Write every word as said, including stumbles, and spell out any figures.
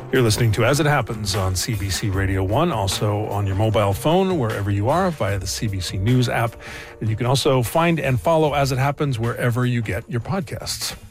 You're listening to As It Happens on C B C Radio one, also on your mobile phone, wherever you are, via the C B C News app. And you can also find and follow As It Happens wherever you get your podcasts.